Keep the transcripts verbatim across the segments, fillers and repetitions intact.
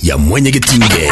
ya mwenye getinge.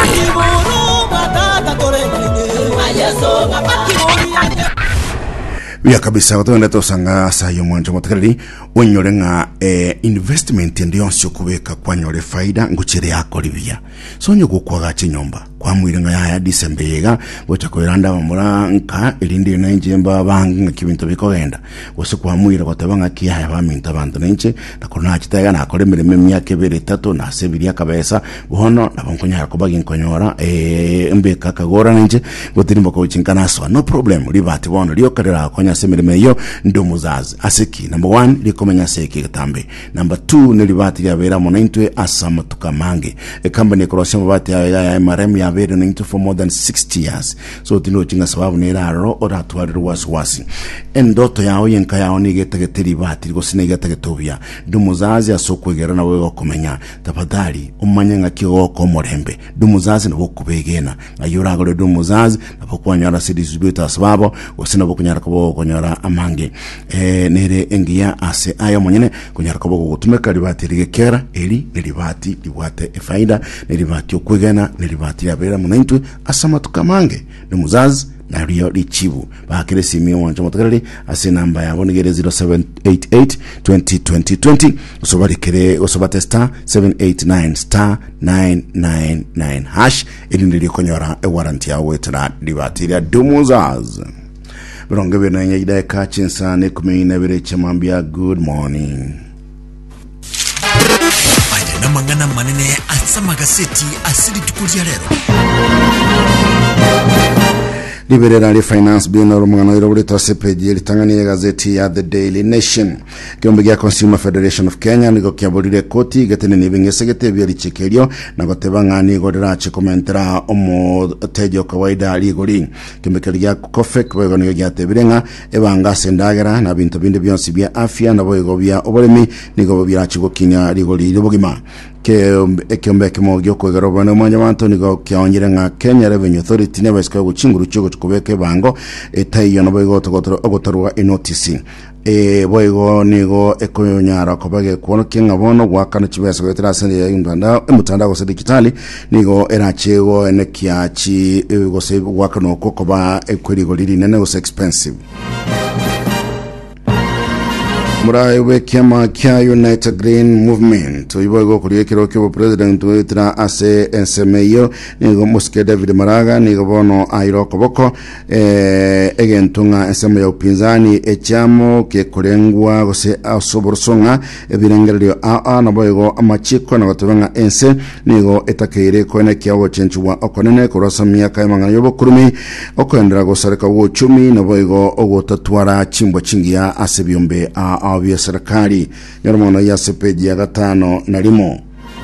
Ya kabisa watu tosanga sayo mwanjo matakali onyorenga eh, investment ndio nsyo kubeka kwanyore faida nguchire yako libya sonyo gukwaga chinyomba kwa mwirenga ya December yega botakoiranda bamura nka elindi nanjemba banga kibintu bikogenda gose kwa mwira kwatabanga kiya baminta abantu nenche nakona kitaya nakore mireme myaka ebere tatu na sebiri akabesa bono nabonkonya ko baginkonyora eh mbeka kagora nenche gotirimba ko chinkana so no problem libati bono liyo karera konya semireme yo ndo muzazi asiki number one likomenya seki gatambe number two nilibati ya bera monentwe asama tukamange e company crossing bati ya ya marem ya bera nento for more than sixty years so tino chinga sababu ne raro ora twari was wasi endoto yao yenka yao ni getegeteri bati go sinegeta getobia ndo muzazi asokwegera na wewe komenya tafadhali umanye ngakio ko morembe ndo muzazi no kubegena ayura go ndo muzazi napokwanyara sidisubita sababu wasina bokunyara ko konyara amange eh nere engia ase ayo monyene kunyara ko gutumeka libati ligekera eli libati liwate efaida libati okwegena libati yabera munentwe asama tukamange ndo muzazi na rio lichibu bakire simi wancho motokali ase namba ya bonigere zero seven eight eight twenty twenty twenty usobari kere usobate star seven eight nine star nine nine nine hash ili ndili konyora e warranty ya wetra libati ya dumuzaz Bronge bena nyida ka chinsa ne kumina bere chamambia good morning. Aje na mangana manene asama gazeti asili tukulia lero. Liberal Finance Bill na rumangano irobule tosepeji litangani gazeti ya The Daily Nation. Kiombegia Consumer Federation of Kenya niko kiabolire koti gatene nibingesegete byali chekelio na gotebanga ni godera che komentera omo tejo kawaida ligori. Kiombegia Kofek bego ni gyatebirenga ebanga sendagera na bintu binde byonsi bya afya na boyego bya obolemi niko bya chigokinya ligori libogima. Ke ekiombe kimogi kwegera bana mwanya bantu nigo kyongere nga Kenya Revenue Authority ne basikwa guchinguru cyo kubeke bango etayo no boyego ogotorwa inotice e boyego nigo ekonyara kobage kuono kinga bono gwakana chibesa gwetera sende ya yundanda emutanda go digitali nigo erachego ene kiachi go se gwakana okokoba ekwerigo liri nene go expensive Murai we kiama kia United Green Movement uibogo kuriekero kyo president wetra ase ensemeyo nigo Muske David Maraga nigo bono airo koboko eh egentunga ensemeyo upinzani echamo ke kurengwa gose asoborsonga ebirengeryo a a naboyego amachiko na batubanga ense nigo etakeire ko ene kiawo chenchuwa okonene kurasa myaka yamanga yobo kurumi okendera gosareka wo chumi naboyego ogotatwara chimbo chingia ase byombe a vya serikali yoromono ya sepeji ya gatano na limo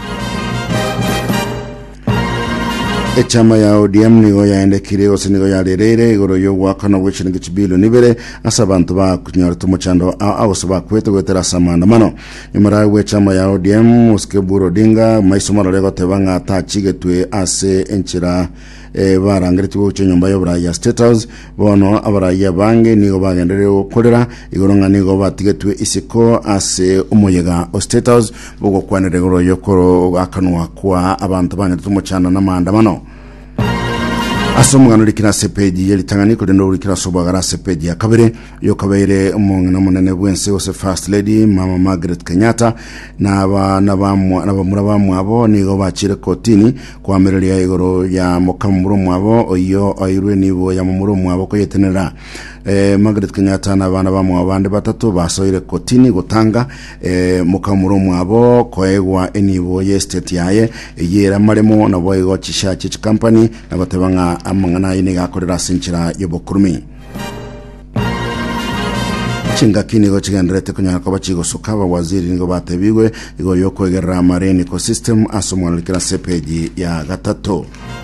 echama ya O D M nigo yaende kirego sinigo ya lerere igoro yo wakana wechini gichibilo nibere asa bantu ba kunyara tumuchando au saba kweto gwetera samana mano nyumara we chama ya O D M Muske Buro Dinga maisomaro lego tebanga ta chigetwe ase enchira e barangiriti uche nyumba yo ya State House bono abaraya bange nigo bagendere okorera igoronga nigo batigetwe isiko ase umuyega o State House bogo kwanere goro yokoro akanwa kwa abantu banyatu tumuchana na maandamano asomugano likira sepeji yalitangani ko dendo likira sobagara sepeji ya kabere yo kabere umongana munene bwense ose First Lady Mama Margaret Kenyatta na ba na ba na ba murabamwe abo nigo bachire kotini kwa mereri ya igoro ya mokamuro mwabo oyo ayirwe nibo ya mumuro mwabo ko yetenera eh Margaret Kenyatta na bana bamwe abande batatu basoire kotini gutanga eh mokamuro mwabo koegwa enibo ye state yaye yera maremo na boyego chisha chich company na batebanga amangana ine gakorera sinchira yobokurumi chinga kini go chigendrete kunya ko bachigo sukaba waziri ngo batebigwe igo yokwegera marine ecosystem asomwana kira sepeji ya gatatu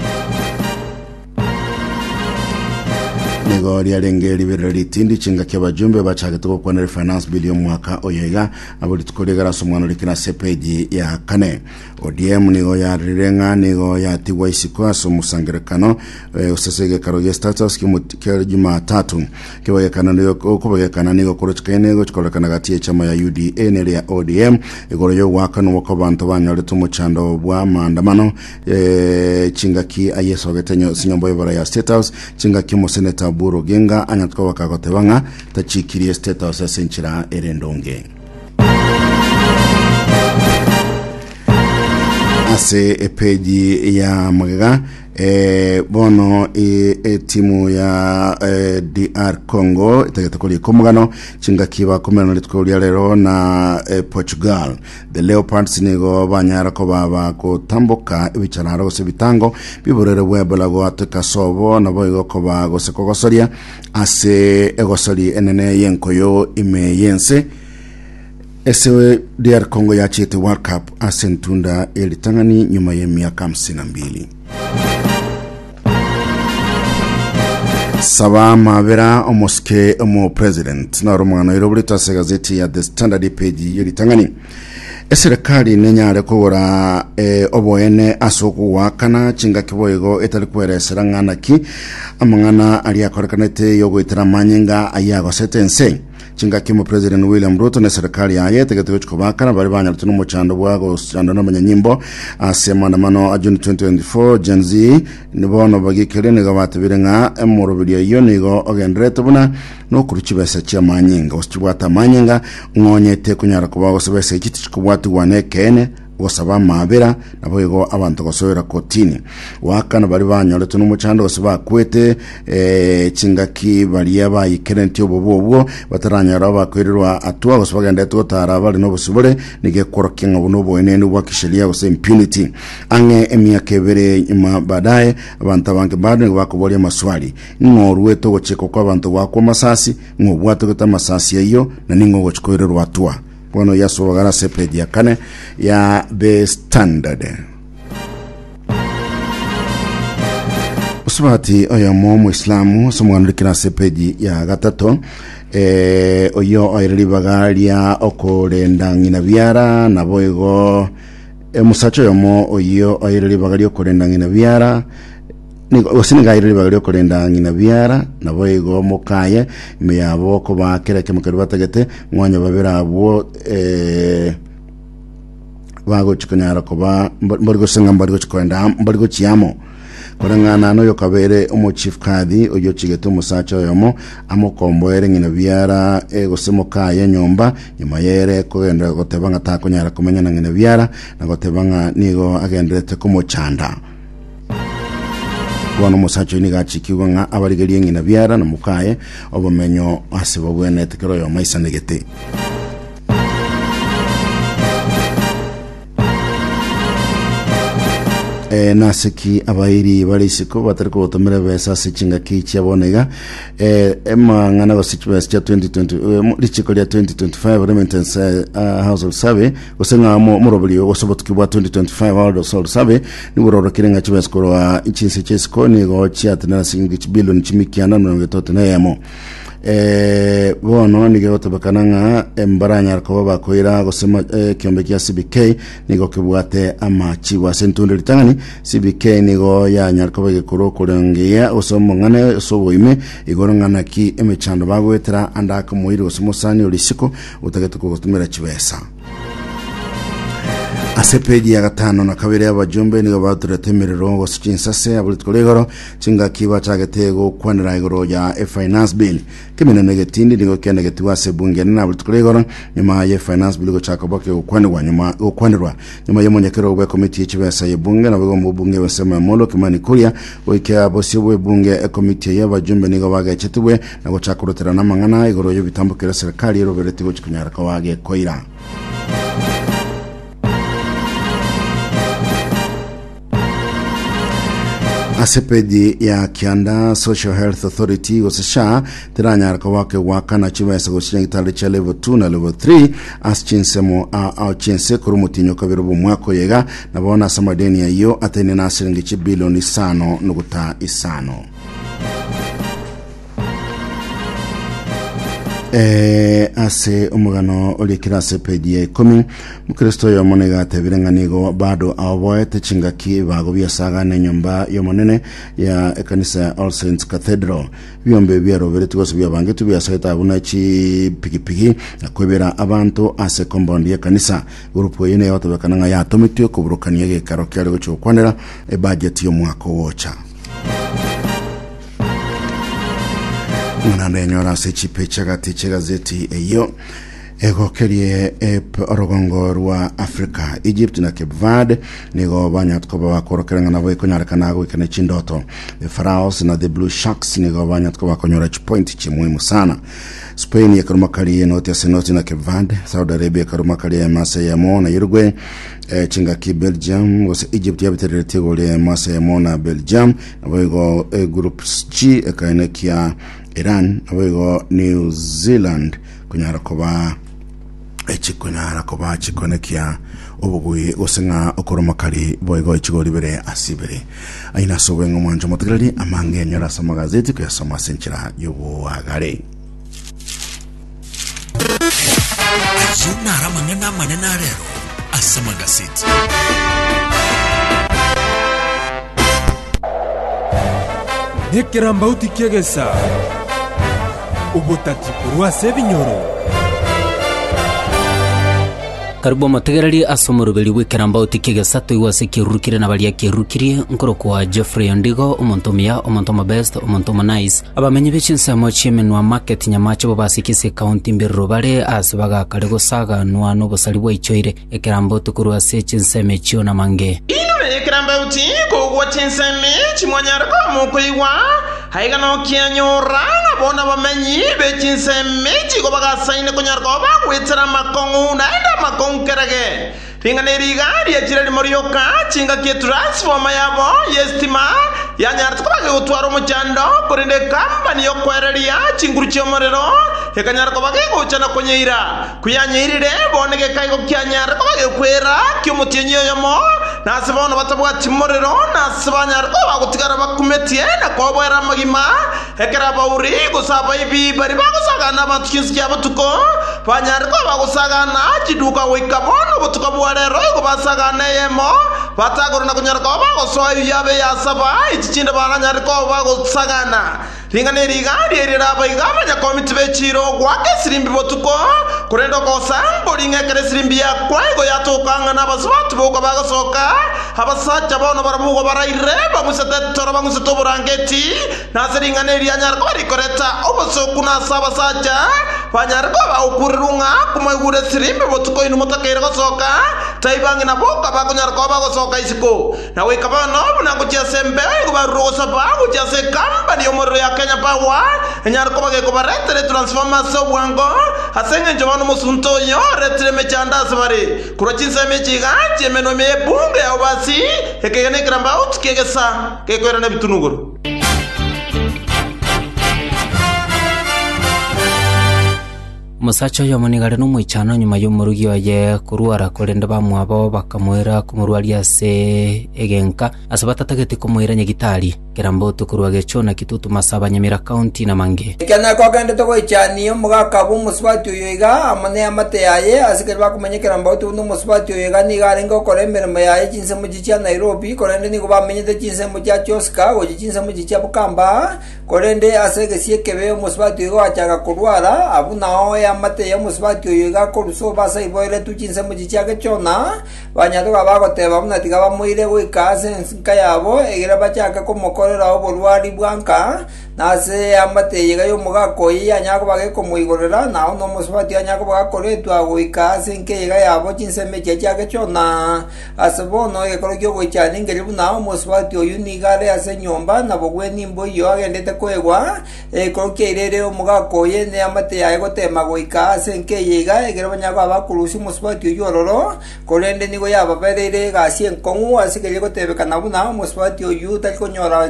nigo lialenge liberali tindi chinga kya bajumbe bachage to kwa finance billion mwaka oyega abuli tukolegera somwana likira sepeji ya kane O D M nigo ya rirenga nigo ya tiwa isiko aso musangerekano e, usasege karoge status kimutike Jumatatu kibagekana nigo kubagekana nigo kuruchikene nigo chikolekana gatie chama ya U D A nere ya O D M igoro yo wakano wako bantu banyore tumuchando bwa maandamano e, chingaki ayeso getenyo sinyombo yobara ya State House chingaki mo Senator Buru Genga anyatko wakagotebanga tachikirie State House asenchira erendonge ase epeji ya magega e bono e, e timu ya e, D R Congo itegete kuri komugano chingakiba komera litkolia lero na e, Portugal. The Leopards nigo banyara ko baba ko tamboka ibichararo se bitango biborere webela go ateka sobo na boygo ko ba go se kogosoria ase egosori enene yenkoyo ime yense. Esewe D R Congo ya chete World Cup asentunda elitangani nyuma ya miaka hamsini na mbili. Saba mabera omoske omo president na romano irobulita se gazeti ya The Standard page elitangani. Eserekali nenyare kugura e, oboene asoku wakana chinga kiboyego etali kweresera ngana ki amangana ali akorekanete yogo itara manyinga ayago setense chinga kimo President William Ruto na serikali yaye tegetewe chikobakana bari banyarutse n'umucando bwago chando n'abanyanyimbo asema na mano a June twenty twenty-four Gen Z nibono bagikere niga batabirenga emurubiriyo iyo nigo ogendrete buna no kuruchibesa cha manyinga osibwata manyinga ngonyete kunyara kubago sebese ikiti chikubwatu wanekene gosaba mabera naboyego abantu gosobera kotini wakana bari banyorete n'umucando gosaba kwete eh chingaki bari yabaye kerenti obobwo bataranyara bakwererwa atwa gosaba gende totara bari no busubure nige korokinga buno boenene bwakishelia gose impunity ange emyaka ebere nyuma badaye abantu abanke bado bakobolia maswali ngoruweto gocheko kwa abantu bako masasi ngobwato gota masasi iyo na ningo gochikoererwa atwa bueno ya sobagara sepedi ya kane ya The Standard. Usubati oya momo islamu sumwanurikira sepedi ya gatato e, oyo oirili bagaria okorenda ngina biara na boigo e, musacho yomo oyo oirili bagaria okorenda ngina biara nigo osiniga irili bagaria okorenda ngina biara na boigo mokaye meyabo ko bakera kemukero batagete mwanya babera abo eh bago chikanyara ko ba mbarigo senga mbarigo chikwenda mbarigo chiamo korangana no yokabere omo chief kadi oyo chigete musacho yomo amokomboere ngina biara ego semokaye nyomba nyuma yere kogenda gotebanga takonyara kumenya ngina biara na gotebanga nigo agendrete komo chanda wano musacho ni gachikiwa nga abarigeriye ngina biara na mukaye obumenyo asibo bwene tekero yo maisa negete e nasiki abairi barisiko batariko botomera besa sichinga kichi abonega e emma ngana gosichibes cha twenty twenty lichiko lya twenty twenty-five remittance uh, household survey osenga mo murobuli osobotukibwa twenty twenty-five household survey ni buroro kirenga chibes ko wa ichinse chesko ni go chiatna singi billion chimikiana no ngetote na yemo eh bono nige otobakananga embaranya ko bakoira gosema eh, kiombe kya C B K nigo kibwate amachi wa sentunde litangani C B K nigo ya nyarko bagekoro kurengeya osomo ngane soboime igorongana ki emechando bagwetera andaka muiri osomosani olisiko utagete ko gotumira chibesa asepeji ya gatano na kabiri y'abajumbe nigo baturetemerero ngo sichinsase abulitkolegoro chinga kiba chagetego kwanira igoro ya finance bill kimene negetindi nigo kenegetiwa sebunge na abulitkolegoro nyuma ya finance bill go chakaboke ukwanirwa nyuma ukwanirwa nyuma y'umunyekero wa committee y'ikibesa y'ebunge na bwo mu bunge basema molo kimani kuria oikya bosi bwe bunge committee y'abajumbe nigo bagachetwe na go chakurotera namangana igoro yo bitambukira serikali robereti go chikunyara kawage koira asepedi ya Kianda Social Health Authority osesha tiranya kwa wake wakana chibesa goshinga itale cha level two na level three as chinsemo au chinse kurumutinyo kabirubu mwako yega na bona samadeni ya yo atene na shilingi chibilioni sano nukuta isano eh ase umugano oli kirase page ya kumi mukristo yo monega tebirenganigo bado awoete chingaki bago byasaga ne nyumba yo monene ya ekanisa All Saints Cathedral byombe byaro beretugose byabange tubyasayita abuna chi pikipiki akwebera abantu ase compound ya kanisa grupo yene yote bakananga ya tomityo kuburukaniye ge karokere go chokwanera e budget yo mwako wocha Unande nyora sechi pecha gati gazeti eyo ego kerie ep orogongo rwa Afrika Egypt na Cape Verde nigo banyat ko bakorokeranga nabo ikonyara kanago ikane chindoto the Pharaohs na the Blue Sharks nigo banyat ko bakonyora point chi muhimu sana Spain yakarumakali enote asenoti na Cape Verde Saudi Arabia yakarumakali ya masa ya mo na Uruguay e, chingaki Belgium wase Egypt yabitere gole masa ya mo na Belgium abo e, groups G ekanekia Iran abo New Zealand kunyara koba echikunyara koba chikonekia obugui osenga okoromakali boygo ichigori bere asibere aina sobengo mwanjo motegrali amange nyora sama gazeti ko yasoma senchira yobo agare Azuna ramangena manena rero asoma gazeti Nekiramba utikegesa ubutati kurwa sebinyoro Karibu mategereri asomorubeli wikiramba utikegesa tuiwase kirukire na bali yakirukirie nkoro kwa Jeffrey Ondigo omontomia omontoma best omontoma nice abamenye bichinsa chairman wa market nyamacho babasikise county mbirro bare asibaga karego saga nwa no bosali bwaichoire ekiramba utukurwa sechinsa mechio na mange ino ekiramba uti ko gwachinsa mechi mwanyarko mukoiwa haiga no kianyora bona bamenyi bechinsa mechi ko bagasaine kunyarko bagwitsara makongu naenda makongu kerage ringane rigari ya jirali morioka chinga ke transformer yabo yestima yanyartu ko gutwara umuchando kurinde company yo kwereria chinguru cyomorero ekanyara ko bage gucana kunyeira kuyanyirire bonege kaigo kyanyara ko bage kwera kyomutienyo yomo nasibona batabwa timorero nasibanyara ko bagutigara bakumetie na ko bwera magima ekera bauri gusaba ibi bari bagusagana abantu kinsi cyabatuko banyara ko bagusagana kiduka wikabono butuko bwarero ko basagana yemo batagorona kunyara ko bagosoyo yabe yasaba ikinda baranyara ko bagusagana ringane rigari erira baigama komite bechiro gwake sirimbi botuko kurendo ko sambo ringekere sirimbi ya kwaigo yatokanga nabaswatu boko bagasoka abasacha bono baramugo baraireba musetetoro bamuseto burangeti naseringane ryanyar ko rikoreta obosoku nasaba sacha banyar ko baukurirunga kumagure sirimbi botuko inu mutakere gosoka taibangi na boka bakunyar ko bagosoka isiko nawe kabano bunanguchia sembe ko barugosa bagu jase company yomoro ya Kenya Power enyar ko bage ko barete transformation bwango asenge njobano musunto yo retre mechanda sabare kurochinsa mechiga chemeno me bunge obasi ekegene kramba ut kegesa kekwera bitunuguru Musacho yo monigare no muichano nyuma yo murugi waye kuruara kolenda bamwabo bakamwera kumurwalia se egenka asabata tageti kumwera nyagitari kirambo tukurwa gechona kitutu masaba nyamira county na mange kana ko kande to koichani muga kabu muswati yoiga amane amate yaye asikere bakumenye kirambo tu no muswati yoiga ni garengo koremere mayaye chinse mujicha Nairobi korende ni kuba menye chinse mujicha Choska go chinse mujicha Bukamba korende asege siekebe muswati yoiga achaga kurwara abunao amate ya muswati yoiga koruso basa iboire tu chinse mujicha gechona banyado babagoteba munatiga bamuire gwikase nkayabo egera bachaka komoko korera oborwari bwanka nase amate yega yo mugako yanyako bage komuigorera na no musbati anyako bagakoretwa goikase nke yega yabo chinseme cyake cyona asebono ekorokyo goichani ngeri buna musbati oyu nigare ase nyomba nabo gwe nimbo yo agendete kwegwa ekorokyo irere omugako ye ne amate yaye gotema goikase nke yega egero banyako abakurusi musbati oyu ororo korende nigo yaba berere gasie nkongu asikere gotebekana buna musbati oyu takonyora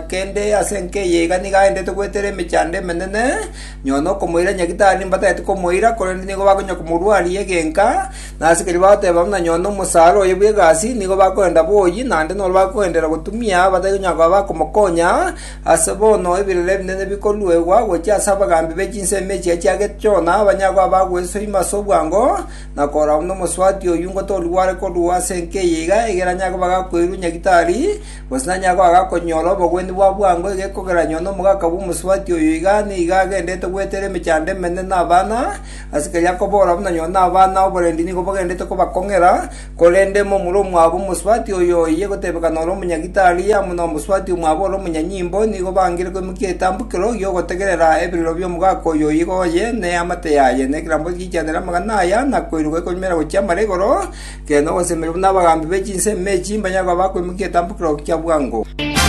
nyakende asenke yega ni gaende to gwetere mechande menene nyono komoira nyagitari mbata etu komoira korendi nigo bakonya kumurwari yegenka nasikiri bate bamna nyono musaro yebwe gasi nigo bakoenda boyi nande no bakoendera gutumia batayonya baba komokonya asebono ebirele nene bikolwewa gocha saba gambi bejinse mechi yache chona abanyagwa bagweso imaso bwango nakora uno muswati oyungo to luware ko luwasenke yega egeranya bagakweru nyagitari bosnanya kwa gakonyoro bogwendi bwa bwango egekogera nyono mugaka bumuswati oyiga ni igagende to gwetere mechande mene nabana asikaya kobora buna nyona abana oborendi ni gobogende to kubakongera kolende mo mulo mwabo muswati oyo yego tebeka noro munyagitari ya muno muswati mwabo munyanyimbo ni gobangire ko muketambukiro yo gotegerera ebiriro byo mugaka oyo yigo ye ne amate yaye ne grambo gicyanera magana ya nakwiruwe ko mera gocyamaregoro keno gosemera n'abagambi bejinse mechi mbanyagwa bakwe muketambukiro kya bwango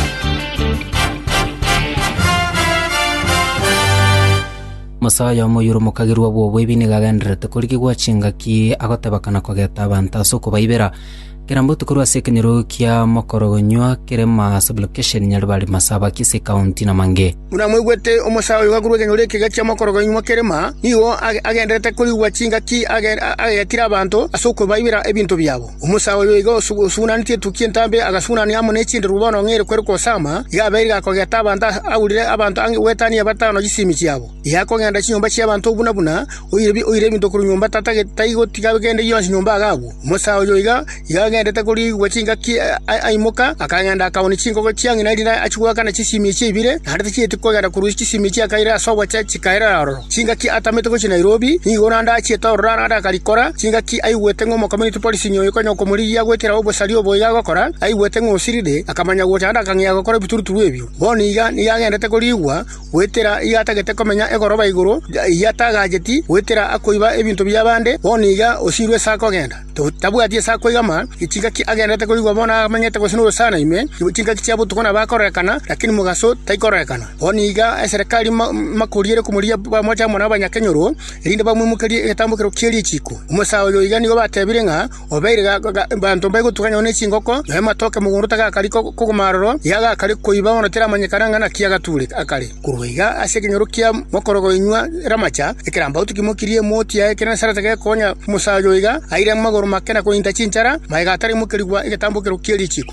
Masaya moyuro mukagirwa bwo bwebini gagendrete kuliki gwachinga ki agotebakana kogeta abantu asoko baibera Kirambo tukurwa sekenyero kia mokorogonywa kirema sublocation nyarubali masaba kise county na mange. Unamwegwete omosawa yugagurwe kenyore kiga kia mokorogonywa kirema niwo agendete kuri wachinga ki agetira abantu asoko bayibira ebintu byabo. Omosawa yugo sunantie tukientambe agasuna ni amone chinde rubano ngere kwerko sama yaberiga kogeta abantu awurire abantu angi wetani abatano gisimi cyabo. Yako ngenda chinyomba cya abantu buna buna oyire oyire bintu kuri nyomba tatage tayigo tigabegende yonsi nyomba agabo. Omosawa yugo yaga ndete kuri wachinga ki aimoka akanganda akawoni chingo ko chiangi na dina achugwa kana chisimi chibire harte chiti ko gada kuru chisimi chi akaira asowa cha chikaira ro chinga ki atamete ko Nairobi ni goranda achieto rara da kalikora chinga ki aiwete ngo mo community policy nyoyo ko nyoko muri ya gwetera obo salio boya gokora aiwete ngo siride akamanya gota anda kangya gokora bituruturu ebyo boni iga ni yagendete kuri igwa wetera igatagete komenya egoroba iguru yataga jeti wetera akoiba ebintu byabande boni iga osirwe sako genda tabu atie sako igama chinga ki agendete kuri gwabona amanyete ko sinu sana ime chinga ki cyabo tukona bakorekana lakini mugaso taikorekana boniga serikali makuriere kumuria pamoja mwana abanyakenyoro rinde bamumukari etambukiro kiri chiko umusawo yo igani go batebire nga obeire bantu mbego tukanya one chingoko naye matoke muguru taka kali ko kumaroro yaga kali koiba ono tera manyekaranga na kiyaga tule akali kuruiga asekenyoro kia mokorogo inywa ramacha ekiramba utukimukirie moti ya ekena sarata konya umusawo yo iga aire magoro makena ko intachinchara maiga atari mukirigwa igatambukiro kiri chiko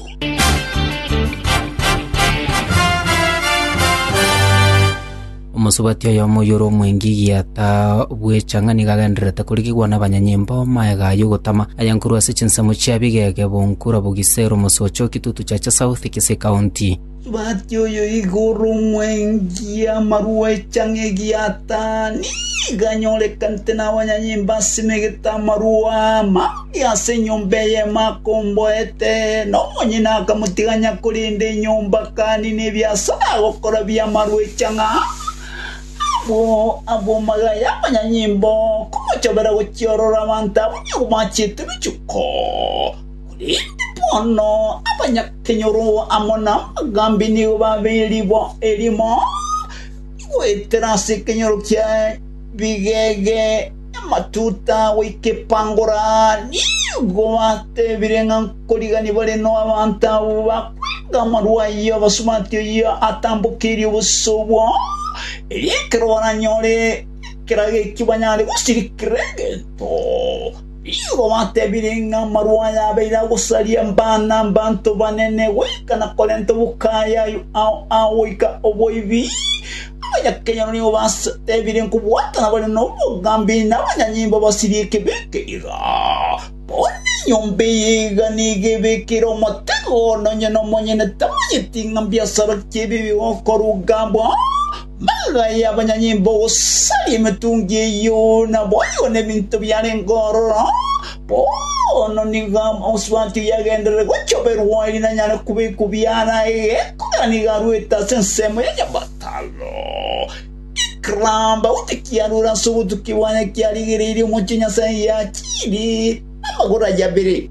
Omusubati ya moyoro mwengi yata bwechangani gagendrete kurigwa n'abanyanyembo maega yugotama ayankuru asichinsa mucyabigege bonkura bugisero musocho kitutu cha South Kise County. Subati yo iguru mwengi amaruwe change yata ni ganyole kantena wanyanyimba simegeta maruwa ma ya senyombeye makombo ete no nyina kamutiganya kulinde nyomba kani ne byasa gokora bya maruwe changa abo abo magaya abanyanyimbo kumachobera gucyorora manta bunyumachite bicuko kuri pono abanyakenyoro amona gambi ni babiri bo elimo weterase kenyoro kya bigege matuta wike pangora ni goate birenga koligani bare no abanta bakwiga maruwa yo basumati yo atambukiri busobo Ikirwana nyore kirage kibanyale gusirikirege to iyo mate birenga maruwa ya beira gusalia mbana mbanto banene weka kolento bukaya au au ika oboivi abanyakenya ni obasa tebiren kubwata nabone no gambi nabanyanyimbo basirike bekira bone nyombe yiga nigebekiro motego no nyeno monyene tamanyitinga mbiasara kibi okorugamba Magaya abanyanyimbo sali metungi yo na boyo ne bintu byane ngoro bono nigam oswanti yagendere gochoberwa ina nyane kubi kubiana e kani garueta sensemo ya batalo kramba utikianura subutu kiwana kialigiri muchinya saya chiri amagora jabiri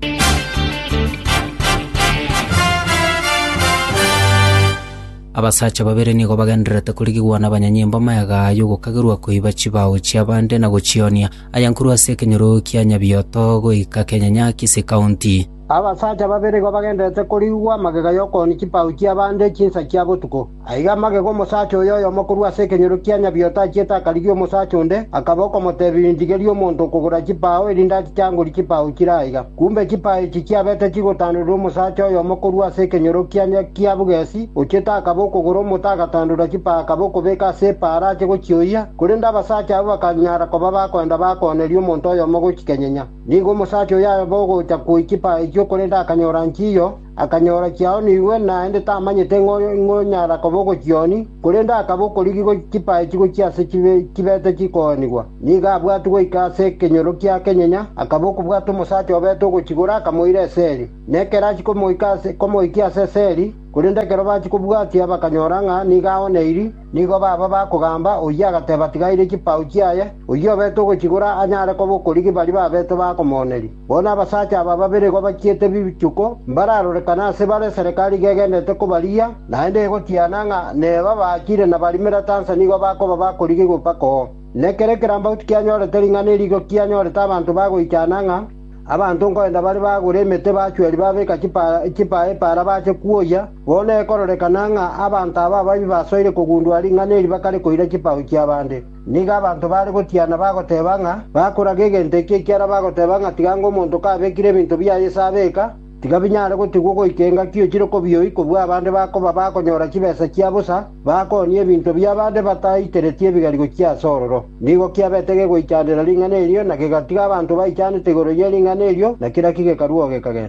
Abasacha babere nigo bagendrete kurigwa n'abanyanyembo mayaga yugo kagirwa kuiba chibawo cyabande na guchionia ayankuru asekenyoro kya Nyabioto goika Kenya Kise County. abasacha babere go bagendete kuriwa magega yoko ni kipau kia bande chinsa kia botuko aiga magego musacha oyo yo mokuru ase kenyoro kia nyabiota chieta kaligio musacha onde akaboko motebi ndigerio muntu kugura kipau irinda changu kipau kiraiga kumbe kipau chikia bete chigotanuru musacha oyo mokuru ase kenyoro kia kia bugesi ucheta akaboko goro mutaga tandura kipau akaboko beka se para chego chioya kurinda basacha abo bakanyara ko baba kwenda bakonerio muntu oyo mogo chikenyenya ningo musacha oyo bogo chaku kipau ikyo kurinda akanyora nchiyo akanyora kiao niwe na ende tamanyete ngonyara koboko kioni kurinda akaboko ligigo kipae chigo kiase kibe kibete chikonigwa niga bwatu go ikase kenyoro kia kenyenya akaboko bwatu musacha obeto go chigura kamoire seri nekera chiko moikase komo ikiase seri kurinda kero bachi kubwati abakanyoranga niga oneiri nigo baba bakugamba oya gateba tigaire kipau kiaye oyo beto go chigura anyara koboko ligi bali babeto bakomoneri bona basacha baba bere go bakiete bichuko mbararo kana se bare serikali gegendete kubaria naende gotiananga ne baba akire na barimera Tanzania go bako baba kuligi go pako nekere keramba utkianyore teringane go kianyore tabantu bago ikananga abantu ngoenda bari bagure mete bachweri babeka kipa kipa para bache kuoya bone kororekananga abantu aba babi basoire kugundwa ringane bakare koira kipa kyabande niga abantu bari gotiana bagotebanga bakora gegende kikiara bagotebanga tigango muntu kabekire bintu byaye sabeka tigabinyara gotigwo goikenga kio kiro kobio ikobwa abande bako babakonyora kibesa kiabusa bakonie ebintu byabande bataiteretie bigarigo kia sororo nigo kiabetege goichandera ringane erio na kigatiga abantu baichane tegoro ye ringane erio na kira kige karuo gekagera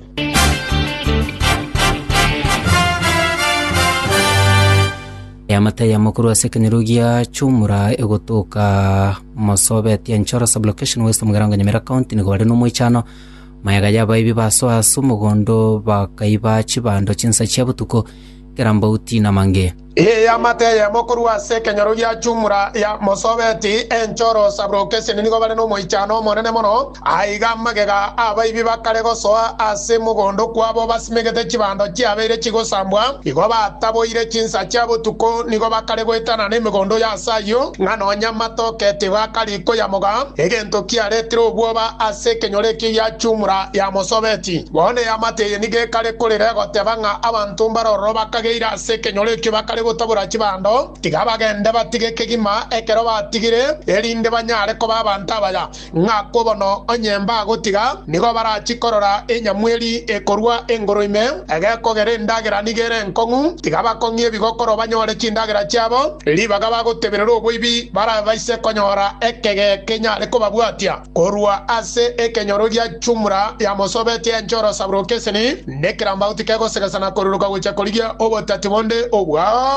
yamata ya mukuru wa sekanyirugia chumura egotoka Mosobeti ya Nchoro sublocation West Mugaranga Nyamira County ni gwari no moichano mayaga yaba ibi baso asu mugondo bakaiba chibando chinsa chiabutuko kerambauti na mange e amate ya mokuru wa sekenyoro ya chumura ya Mosobeti Enchoro sublocation ni gwari no moichano monene mono aiga magega aba ibi bakare gosoa ase mugondo kwabo basimegete chibando chiabere chigosambwa igo bataboire chinsa chiabutuko nigo bakare gwetana ne mugondo ya sayo ngano nyamato kete bakari ko ya moga egento kiaretiro bwoba ase kenyore ki ya chumura ya Mosobeti bone ya mate nige kare kolere gotebanga abantu mbaroro bakageira ase kenyore ki bakare gotobora chibando tigabagende batige kegima ekero batigire erinde banyare ko babanta baya ngako bono onyemba gotiga nigo barachikorora enyamweli ekorwa engoroime egeko gerendagera nigere nkongu tigabakongie bigokoro banyore chindagera chiabo libaga bagoteberero obwibi bara baise konyora ekege kenyare ko babwatia korwa ase ekenyoro ya chumura ya Mosobeti Enchoro sabrokeseni nekramba utikego segasana koruruka gocha koligia obotatibonde obwa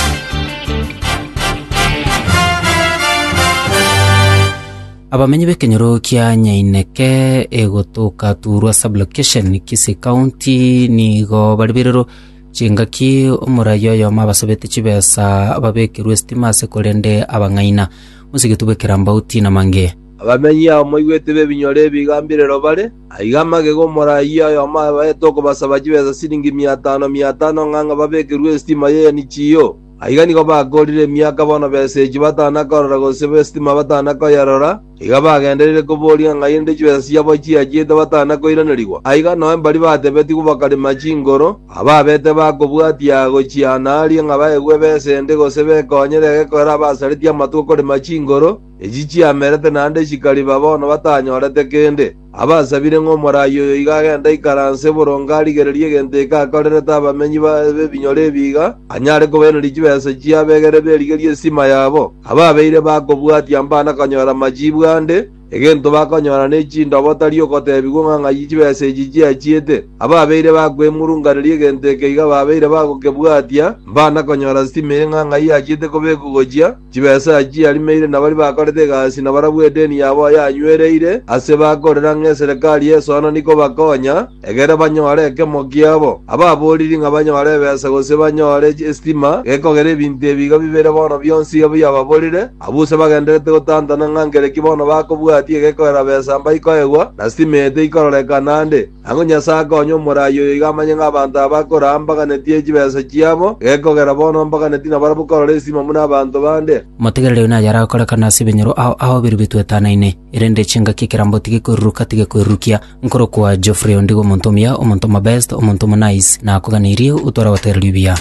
abamenyi bekenyoro kia nyaineke egotoka turwa sublocation Kisii County nigo baribirero chingaki omurayo yo mabasabete chibesa ababekirwe stima se kolende abangaina musigitube kerambauti na mange abamenyi amoigwete bebinyore bigambirero bare aigamage gomorayo yo mabaetoko basaba chibesa siringi mia tano mia tano nganga babekirwe stima ye ni chiyo aigani ko bagorire miaka bono beseji batana korora gosebe stima batana ko yarora iga bagenderere ko boria ngayende chibesa yabo chiagete batana ko iranirigwa aiga no embari batebeti kubakare machingoro ababete bakobwatia gochiana ali ngabaegwe besende gosebe konyere gekora basaritia matuko kore machingoro ejichi amerete nande shikali babono batanyorete kende abasabire ngomorayo igagenda ikaranse borongari gererie gendeka akorereta abamenyi babinyore biga anyare ko beno lijibesa chiabegere berigerie sima yabo ababeire bakobwatia mbana kanyora majibu ande egento bakonyora nechindo botario kotebigo nganga yijibesa ejiji achiete ababeire bakwemurunganirie genteke iga babeire bagokebwatia mbana konyora sime nganga yachiete kobekugojia chibesa achi alimeire nabari bakorete gasi nabarabwedeni yabo yanywereire ase bakorera nge serikali yesono niko bakonya egere banyore kemo kiabo ababoriri ngabanyore besa gose banyore estima gekogere binte biga bibere bono byonsi yabo yababorire abuse bagenderete gotandana ngangere kibono bakobwa bwatie gekora besa mba ikoegwa na stimete ikororeka nande ango nyasaka onyo morayo igamanye ng'abantu abakora mbaganetie chibesa chiamo gekogera bono mbaganetina barabukorore sima muna abantu bande motegerere na yara koreka na sibenyoro aho aho biri bitwetanaine irende chinga kikirambo tige kuruka tige kurukia nkoro kwa Geoffrey Ondigo montomia omontoma best omontoma nice na kuganirie utora waterlibia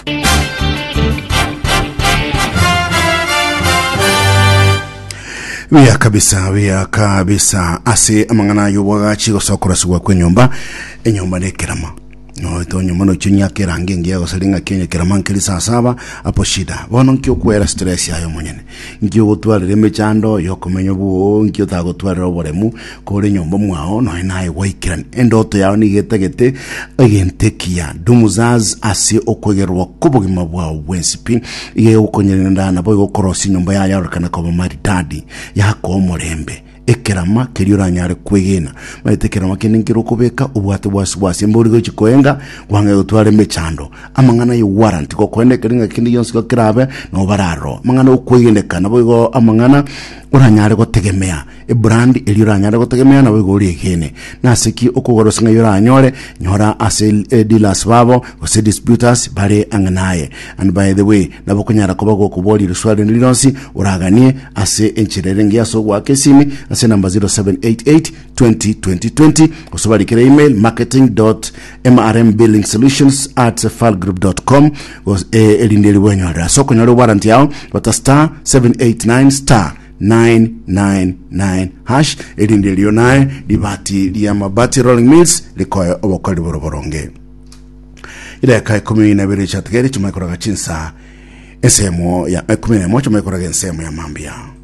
Wia kabisa, wia kabisa. Ase amangana yuwaga chigo sokora suwa kwe nyomba. E nyomba ne kirama. No, ito nyomba no chunya kira ngengi ya gosalinga kenya kirama nkili saa saba. Apo shida. Wano nkio kuwera stress ya yo mwenyene. Nkio gotuwale reme chando. Yoko menyo buo. Nkio ta gotuwale robore mu. Kore nyomba mwao. No inae waikiran. Endoto yao ni gete gete. Agente kia. Dumuzaz ase okwegerwa kubo gimabwa wensipi. Iye uko nyenenda na boy okorosi nyomba ya ya rakana kwa maridadi. Yako omorembe ekerama keriura nyare kwegena maite kerama kenengiro kubeka ubwate bwasi bwasi mburigo chikoenga wange utware mechando amangana yu warranty ko kwende keringa kindi yonsi ko kirabe no bararo mangana ukwegendeka na boigo amangana uranyare gotegemea e brand eliura nyare gotegemea na boigo uri kene na siki okugorosinga yura nyore nyora ase e, dealers babo ose distributors bare anganaye. And by the way nabo kunyara ko bago kuboli ruswale nilonsi uraganie ase enchirerengia so gwa kesimi ase number zero seven eight eight twenty twenty twenty osubali kire email marketing dot m r m billing solutions at falgroup dot com was e elindeli wenyora so kunyoro warranty yao wata star seven eight nine star nine nine nine hash elindeli yonae libati liya mabati rolling mills likoye obokali boroboronge ila kai kumi na bere chatgeri chumaikora gachinsa esemo ya kumi na moja chumaikora gensemo ya mambia.